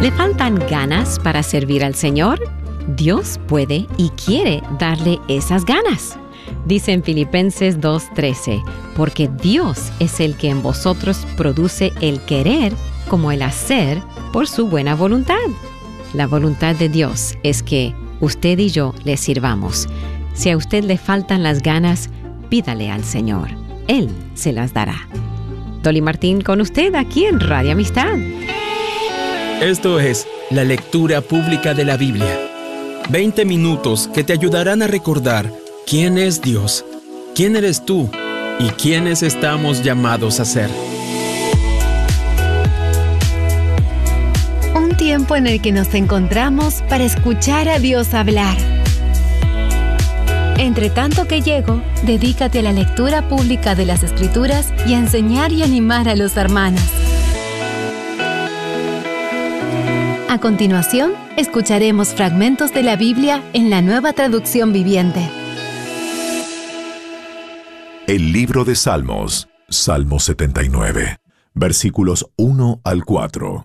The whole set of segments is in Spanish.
¿Le faltan ganas para servir al Señor? Dios puede y quiere darle esas ganas. Dice en Filipenses 2:13, porque Dios es el que en vosotros produce el querer como el hacer por su buena voluntad. La voluntad de Dios es que usted y yo le sirvamos. Si a usted le faltan las ganas, pídale al Señor. Él se las dará. Dolly Martín con usted aquí en Radio Amistad. Esto es la lectura pública de la Biblia. 20 minutos que te ayudarán a recordar quién es Dios, quién eres tú y quiénes estamos llamados a ser. Un tiempo en el que nos encontramos para escuchar a Dios hablar. Entre tanto que llego, dedícate a la lectura pública de las Escrituras y a enseñar y animar a los hermanos. A continuación, escucharemos fragmentos de la Biblia en la Nueva Traducción Viviente. El libro de Salmos, Salmo 79, versículos 1 al 4.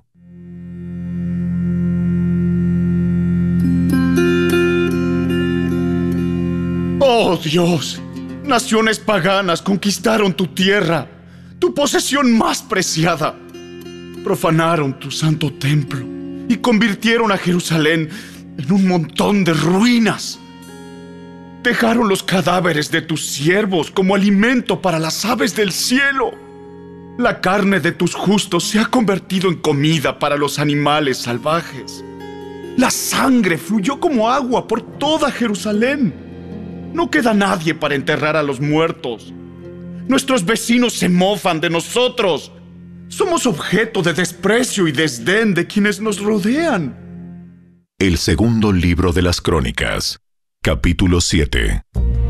¡Oh, Dios! Naciones paganas conquistaron tu tierra, tu posesión más preciada. Profanaron tu santo templo y convirtieron a Jerusalén en un montón de ruinas. Dejaron los cadáveres de tus siervos como alimento para las aves del cielo. La carne de tus justos se ha convertido en comida para los animales salvajes. La sangre fluyó como agua por toda Jerusalén. No queda nadie para enterrar a los muertos. Nuestros vecinos se mofan de nosotros. Somos objeto de desprecio y desdén de quienes nos rodean. El segundo libro de las Crónicas, capítulo 7.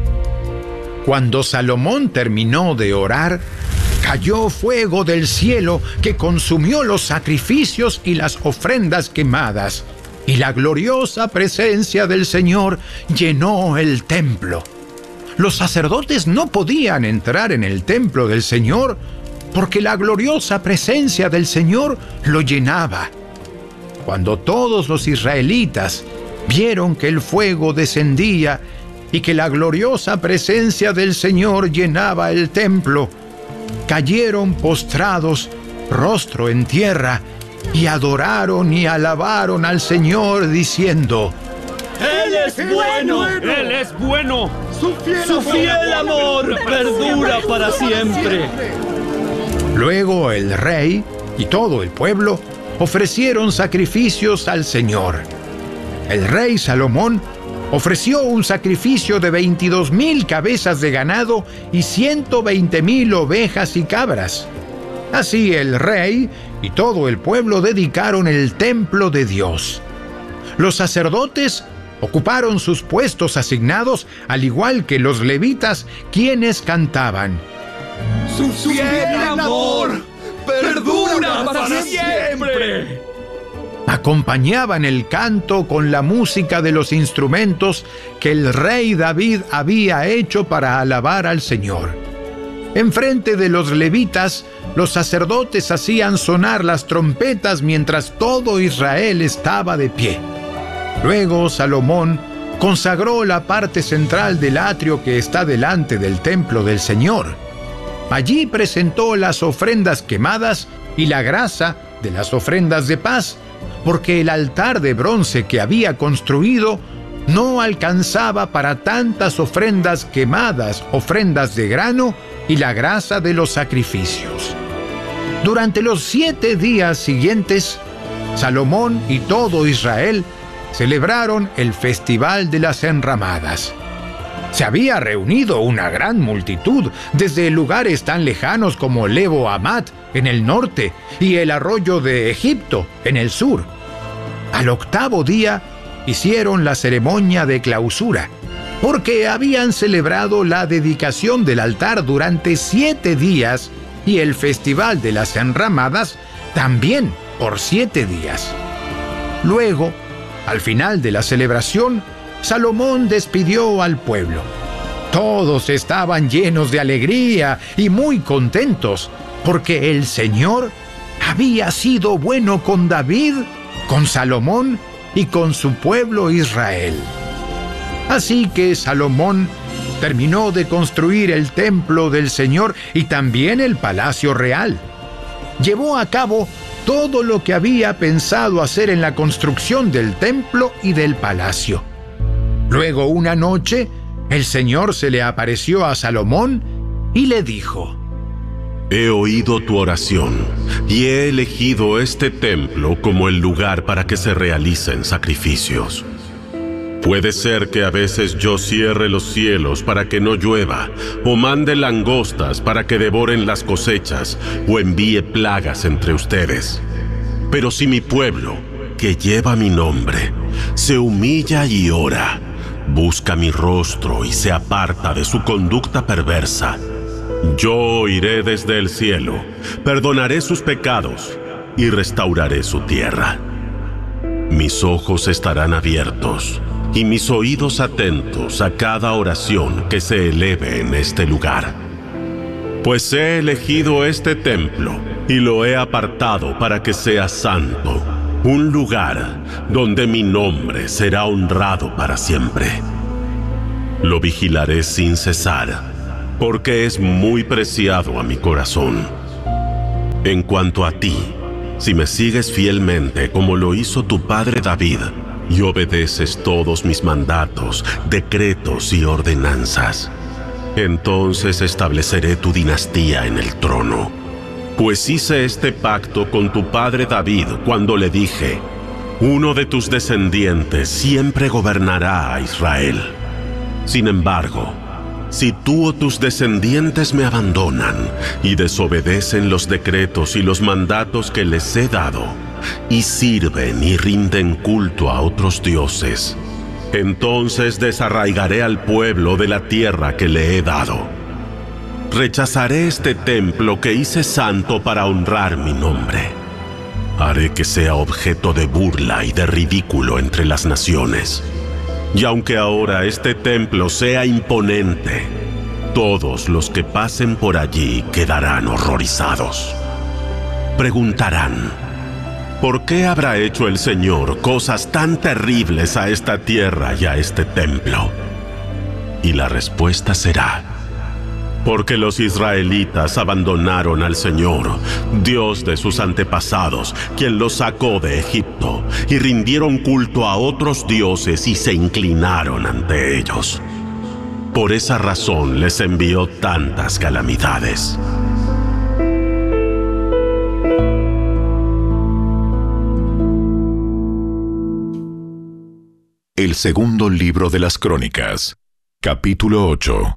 Cuando Salomón terminó de orar, cayó fuego del cielo que consumió los sacrificios y las ofrendas quemadas, y la gloriosa presencia del Señor llenó el templo. Los sacerdotes no podían entrar en el templo del Señor porque la gloriosa presencia del Señor lo llenaba. Cuando todos los israelitas vieron que el fuego descendía y que la gloriosa presencia del Señor llenaba el templo, cayeron postrados, rostro en tierra, y adoraron y alabaron al Señor diciendo: ¡Él es bueno! ¡Él es bueno! ¡Su fiel amor perdura para siempre! Luego el rey y todo el pueblo ofrecieron sacrificios al Señor. El rey Salomón ofreció un sacrificio de 22,000 cabezas de ganado y 120,000 ovejas y cabras. Así el rey y todo el pueblo dedicaron el templo de Dios. Los sacerdotes ocuparon sus puestos asignados, al igual que los levitas, quienes cantaban: ¡Su fiel amor perdura para siempre! Acompañaban el canto con la música de los instrumentos que el rey David había hecho para alabar al Señor. Enfrente de los levitas, los sacerdotes hacían sonar las trompetas mientras todo Israel estaba de pie. Luego Salomón consagró la parte central del atrio que está delante del templo del Señor. Allí presentó las ofrendas quemadas y la grasa de las ofrendas de paz, porque el altar de bronce que había construido no alcanzaba para tantas ofrendas quemadas, ofrendas de grano y la grasa de los sacrificios. Durante los 7 días siguientes, Salomón y todo Israel celebraron el Festival de las Enramadas. Se había reunido una gran multitud desde lugares tan lejanos como Lebo Hamat en el norte y el arroyo de Egipto en el sur. Al 8º día hicieron la ceremonia de clausura, porque habían celebrado la dedicación del altar durante 7 días y el Festival de las Enramadas también por 7 días. Luego, al final de la celebración, Salomón despidió al pueblo. Todos estaban llenos de alegría y muy contentos, porque el Señor había sido bueno con David con Salomón y con su pueblo Israel. Así que Salomón terminó de construir el templo del Señor y también el palacio real. Llevó a cabo todo lo que había pensado hacer en la construcción del templo y del palacio. Luego, una noche, el Señor se le apareció a Salomón y le dijo: He oído tu oración y he elegido este templo como el lugar para que se realicen sacrificios. Puede ser que a veces yo cierre los cielos para que no llueva, o mande langostas para que devoren las cosechas, o envíe plagas entre ustedes. Pero si mi pueblo, que lleva mi nombre, se humilla y ora, busca mi rostro y se aparta de su conducta perversa, yo oiré desde el cielo, perdonaré sus pecados y restauraré su tierra. Mis ojos estarán abiertos y mis oídos atentos a cada oración que se eleve en este lugar. Pues he elegido este templo y lo he apartado para que sea santo, un lugar donde mi nombre será honrado para siempre. Lo vigilaré sin cesar, porque es muy preciado a mi corazón. En cuanto a ti, si me sigues fielmente como lo hizo tu padre David, y obedeces todos mis mandatos, decretos y ordenanzas, entonces estableceré tu dinastía en el trono. Pues hice este pacto con tu padre David cuando le dije: uno de tus descendientes siempre gobernará a Israel. Sin embargo, si tú o tus descendientes me abandonan y desobedecen los decretos y los mandatos que les he dado, y sirven y rinden culto a otros dioses, entonces desarraigaré al pueblo de la tierra que le he dado. Rechazaré este templo que hice santo para honrar mi nombre. Haré que sea objeto de burla y de ridículo entre las naciones. Y aunque ahora este templo sea imponente, todos los que pasen por allí quedarán horrorizados. Preguntarán: ¿por qué habrá hecho el Señor cosas tan terribles a esta tierra y a este templo? Y la respuesta será: porque los israelitas abandonaron al Señor, Dios de sus antepasados, quien los sacó de Egipto, y rindieron culto a otros dioses y se inclinaron ante ellos. Por esa razón les envió tantas calamidades. El segundo libro de las Crónicas, capítulo 8.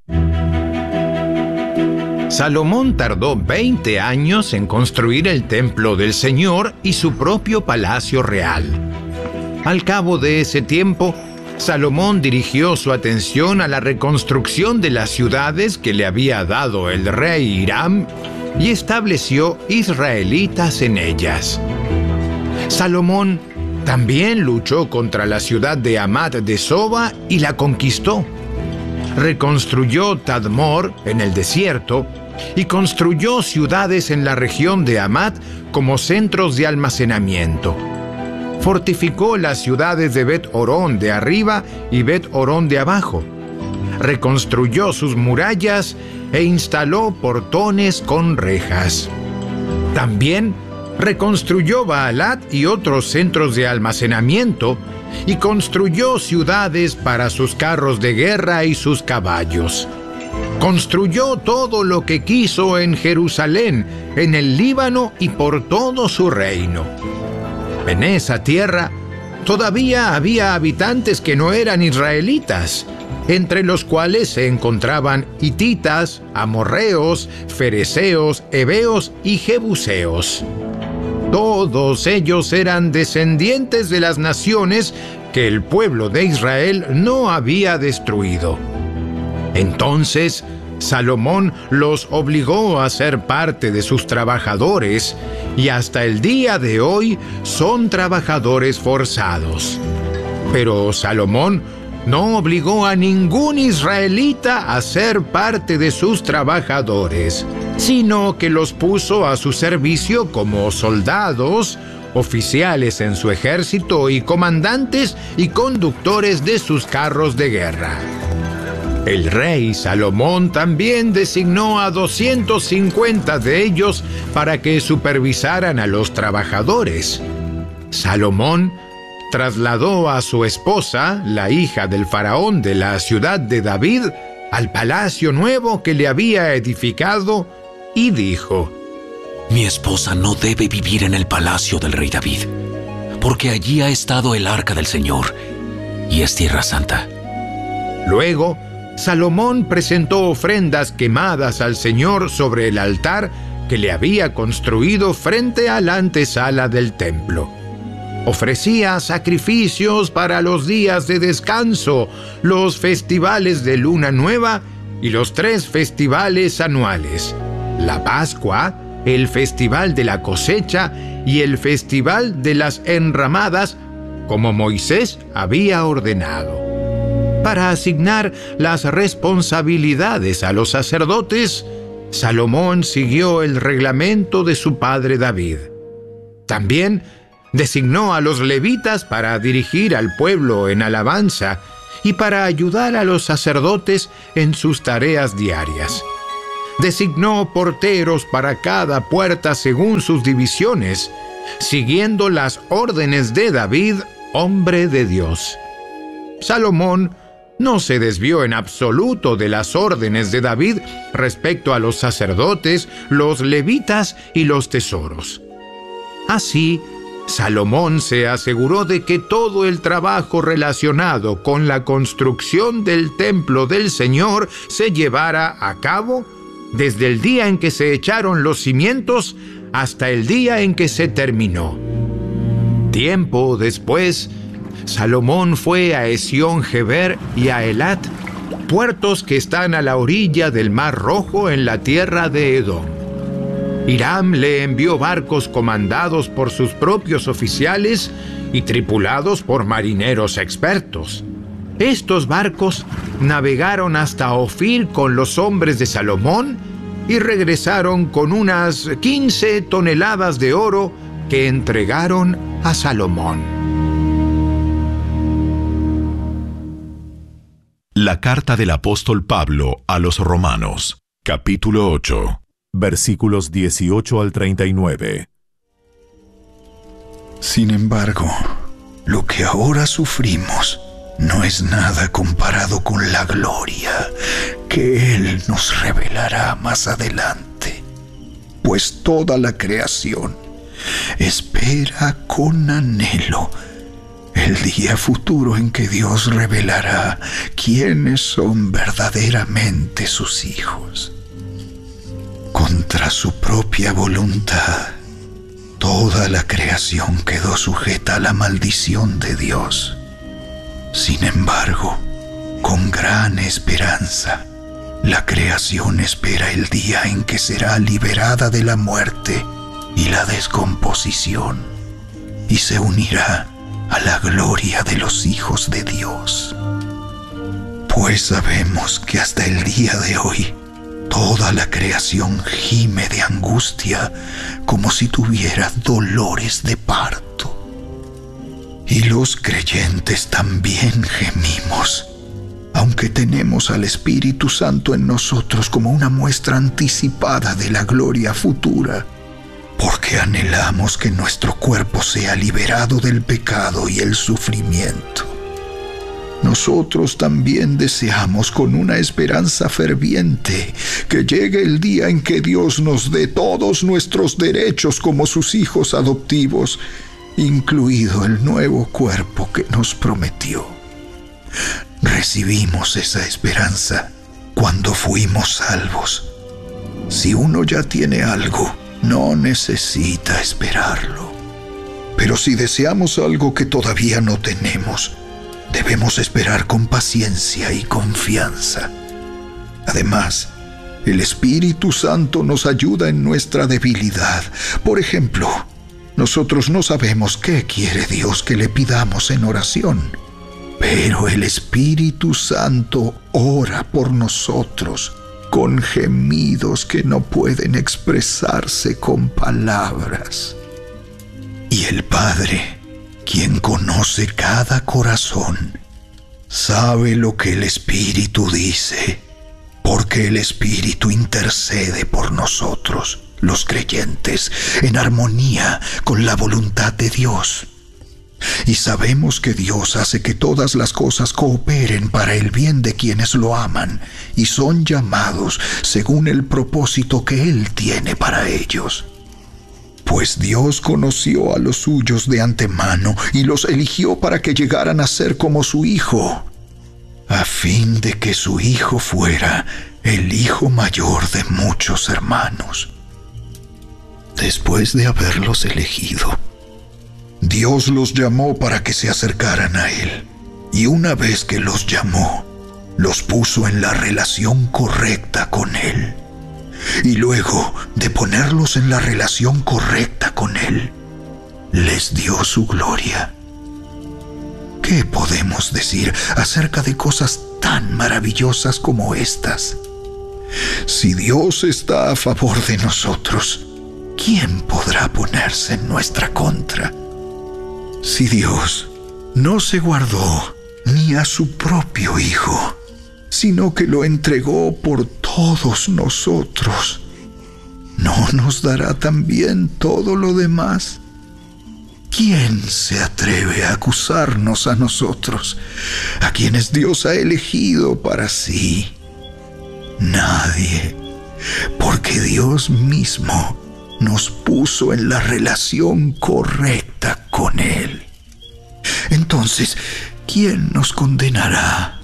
Salomón tardó 20 años en construir el templo del Señor y su propio palacio real. Al cabo de ese tiempo, Salomón dirigió su atención a la reconstrucción de las ciudades que le había dado el rey Hiram y estableció israelitas en ellas. Salomón también luchó contra la ciudad de Hamat de Soba y la conquistó. Reconstruyó Tadmor en el desierto y construyó ciudades en la región de Hamat como centros de almacenamiento. Fortificó las ciudades de Bet-Horón de arriba y Bet-Horón de abajo. Reconstruyó sus murallas e instaló portones con rejas. También reconstruyó Baalat y otros centros de almacenamiento y construyó ciudades para sus carros de guerra y sus caballos. Construyó todo lo que quiso en Jerusalén, en el Líbano y por todo su reino. En esa tierra todavía había habitantes que no eran israelitas, entre los cuales se encontraban hititas, amorreos, fereceos, heveos y jebuseos. Todos ellos eran descendientes de las naciones que el pueblo de Israel no había destruido. Entonces, Salomón los obligó a ser parte de sus trabajadores y hasta el día de hoy son trabajadores forzados. Pero Salomón no obligó a ningún israelita a ser parte de sus trabajadores, sino que los puso a su servicio como soldados oficiales en su ejército y comandantes y conductores de sus carros de guerra. El rey Salomón también designó a 250 de ellos para que supervisaran a los trabajadores. Salomón trasladó a su esposa, la hija del faraón de la ciudad de David, al palacio nuevo que le había edificado y dijo: Mi esposa no debe vivir en el palacio del rey David, porque allí ha estado el arca del Señor y es tierra santa. Luego, Salomón presentó ofrendas quemadas al Señor sobre el altar que le había construido frente a la antesala del templo. Ofrecía sacrificios para los días de descanso, los festivales de Luna Nueva y los 3 festivales anuales: la Pascua, el Festival de la Cosecha y el Festival de las Enramadas, como Moisés había ordenado. Para asignar las responsabilidades a los sacerdotes, Salomón siguió el reglamento de su padre David. También designó a los levitas para dirigir al pueblo en alabanza y para ayudar a los sacerdotes en sus tareas diarias. Designó porteros para cada puerta según sus divisiones, siguiendo las órdenes de David, hombre de Dios. Salomón no se desvió en absoluto de las órdenes de David respecto a los sacerdotes, los levitas y los tesoros. Así, Salomón se aseguró de que todo el trabajo relacionado con la construcción del templo del Señor se llevara a cabo desde el día en que se echaron los cimientos hasta el día en que se terminó. Tiempo después, Salomón fue a Esión-Geber y a Elat, puertos que están a la orilla del Mar Rojo en la tierra de Edom. Hiram le envió barcos comandados por sus propios oficiales y tripulados por marineros expertos. Estos barcos navegaron hasta Ofir con los hombres de Salomón y regresaron con unas 15 toneladas de oro que entregaron a Salomón. La carta del apóstol Pablo a los Romanos, capítulo 8, versículos 18 al 39. Sin embargo, lo que ahora sufrimos no es nada comparado con la gloria que Él nos revelará más adelante, pues toda la creación espera con anhelo el día futuro en que Dios revelará quiénes son verdaderamente sus hijos. Contra su propia voluntad, toda la creación quedó sujeta a la maldición de Dios. Sin embargo, con gran esperanza, la creación espera el día en que será liberada de la muerte y la descomposición, y se unirá a la gloria de los hijos de Dios. Pues sabemos que hasta el día de hoy, toda la creación gime de angustia como si tuviera dolores de parto. Y los creyentes también gemimos, aunque tenemos al Espíritu Santo en nosotros como una muestra anticipada de la gloria futura, porque anhelamos que nuestro cuerpo sea liberado del pecado y el sufrimiento. Nosotros también deseamos con una esperanza ferviente que llegue el día en que Dios nos dé todos nuestros derechos como sus hijos adoptivos, incluido el nuevo cuerpo que nos prometió. Recibimos esa esperanza cuando fuimos salvos. Si uno ya tiene algo, no necesita esperarlo. Pero si deseamos algo que todavía no tenemos, debemos esperar con paciencia y confianza. Además, el Espíritu Santo nos ayuda en nuestra debilidad. Por ejemplo, nosotros no sabemos qué quiere Dios que le pidamos en oración, pero el Espíritu Santo ora por nosotros con gemidos que no pueden expresarse con palabras. Y el Padre, quien conoce cada corazón, sabe lo que el Espíritu dice, porque el Espíritu intercede por nosotros, los creyentes, en armonía con la voluntad de Dios. Y sabemos que Dios hace que todas las cosas cooperen para el bien de quienes lo aman y son llamados según el propósito que Él tiene para ellos. Pues Dios conoció a los suyos de antemano y los eligió para que llegaran a ser como su Hijo, a fin de que su Hijo fuera el hijo mayor de muchos hermanos. Después de haberlos elegido, Dios los llamó para que se acercaran a Él, y una vez que los llamó, los puso en la relación correcta con Él. Y luego de ponerlos en la relación correcta con Él, les dio su gloria. ¿Qué podemos decir acerca de cosas tan maravillosas como estas? Si Dios está a favor de nosotros, ¿quién podrá ponerse en nuestra contra? Si Dios no se guardó ni a su propio Hijo, sino que lo entregó por todos nosotros, ¿no nos dará también todo lo demás? ¿Quién se atreve a acusarnos a nosotros, a quienes Dios ha elegido para sí? Nadie, porque Dios mismo nos puso en la relación correcta con Él. Entonces, ¿quién nos condenará?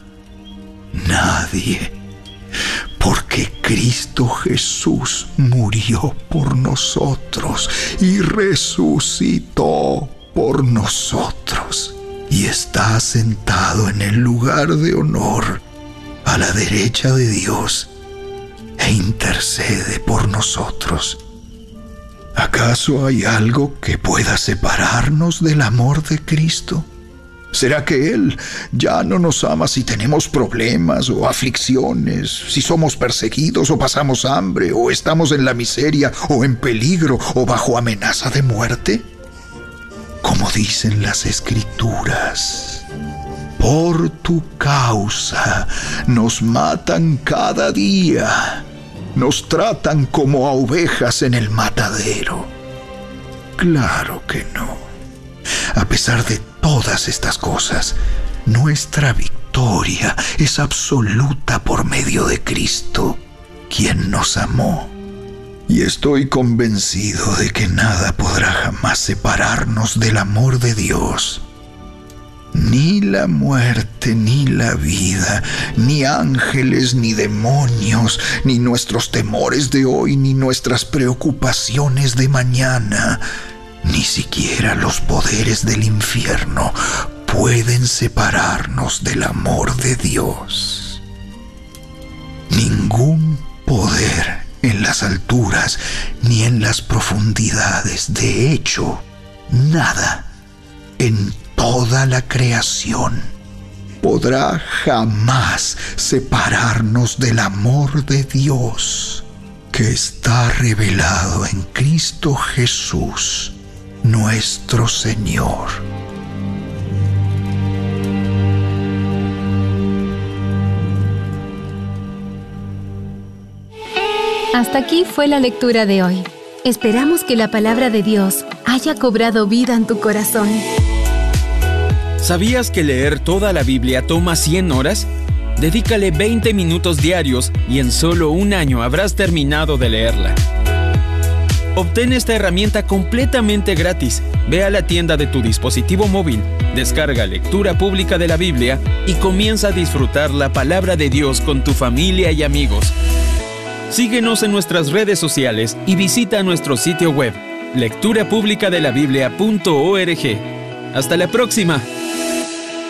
Nadie, porque Cristo Jesús murió por nosotros y resucitó por nosotros y está sentado en el lugar de honor a la derecha de Dios e intercede por nosotros. ¿Acaso hay algo que pueda separarnos del amor de Cristo? ¿Será que Él ya no nos ama si tenemos problemas o aflicciones, si somos perseguidos o pasamos hambre, o estamos en la miseria o en peligro o bajo amenaza de muerte? Como dicen las Escrituras, por tu causa nos matan cada día. Nos tratan como a ovejas en el matadero. Claro que no. A pesar de todas estas cosas, nuestra victoria es absoluta por medio de Cristo, quien nos amó. Y estoy convencido de que nada podrá jamás separarnos del amor de Dios. Ni la muerte, ni la vida, ni ángeles, ni demonios, ni nuestros temores de hoy, ni nuestras preocupaciones de mañana, ni siquiera los poderes del infierno pueden separarnos del amor de Dios. Ningún poder en las alturas ni en las profundidades, de hecho, nada en toda la creación podrá jamás separarnos del amor de Dios que está revelado en Cristo Jesús, nuestro Señor. Hasta aquí fue la lectura de hoy. Esperamos que la palabra de Dios haya cobrado vida en tu corazón. ¿Sabías que leer toda la Biblia toma 100 horas? Dedícale 20 minutos diarios y en solo un año habrás terminado de leerla. Obtén esta herramienta completamente gratis. Ve a la tienda de tu dispositivo móvil, descarga Lectura Pública de la Biblia y comienza a disfrutar la palabra de Dios con tu familia y amigos. Síguenos en nuestras redes sociales y visita nuestro sitio web, lecturapublicadelabiblia.org. ¡Hasta la próxima!